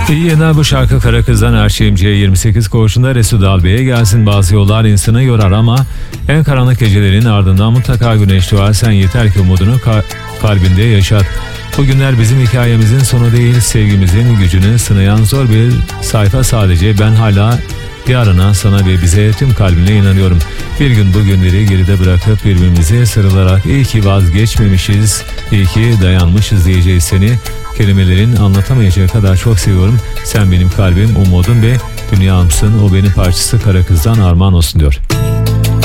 İyi yayınlar, bu şarkı Kara Kız'dan Erşeğim C28 koğuşunda Resul Dalbey'e gelsin. Bazı yollar insanı yorar ama en karanlık gecelerin ardından mutlaka güneş doğar. Sen yeter ki umudunu kalbinde yaşat. Bu günler bizim hikayemizin sonu değil, sevgimizin gücünü sınayan zor bir sayfa sadece. Ben hala yarına, sana ve bize tüm kalbimle inanıyorum. Bir gün bu günleri geride bırakıp birbirimize sarılarak iyi ki vazgeçmemişiz, iyi ki dayanmışız diyeceğiz seni. Kelimelerin anlatamayacağı kadar çok seviyorum. Sen benim kalbim, umudum ve dünyamsın. O benim parçası Kara Kız'dan armağan olsun diyor.